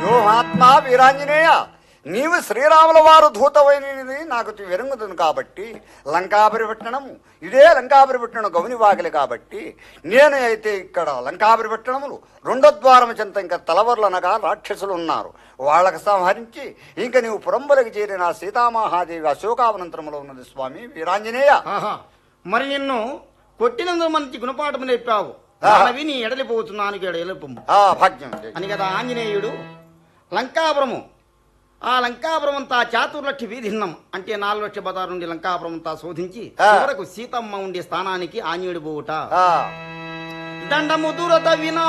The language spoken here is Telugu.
మహాత్మా వీరాంజనేయ, నీవు శ్రీరాముల వారు ధూతమైనది నాకు వెరుగుతుంది కాబట్టి లంకాపరిపట్టణము ఇదే లంకాపరిపట్టణం గౌని వాకిలి కాబట్టి నేను అయితే ఇక్కడ లంకాపరిపట్టణములు రెండో ద్వారం చెంత ఇంకా తలవర్లు అనగా రాక్షసులు ఉన్నారు. వాళ్ళకు సంహరించి ఇంక నీవు పురంబలకు చేరిన సీతామహాదేవి అశోకావనంతరములో ఉన్నది స్వామి వీరాంజనేయ. మరి నిన్ను కొట్టినందుకు మంచి గుణపాఠము నేర్పావు. నీ ఎడలిపోతున్నాను ఎడలిపు భాగ్యం అని కదా ఆంజనేయుడు లంకాపురము ఆ లంకాపురం అంతా చాతుర్లక్ష వీధిన్నం అంటే 4,00,000 బజారు నుండి లంకాపురం అంతా శోధించి చివరకు సీతమ్మ ఉండే స్థానానికి ఆంజనేయుడు పోవుట దండము దూరత వినా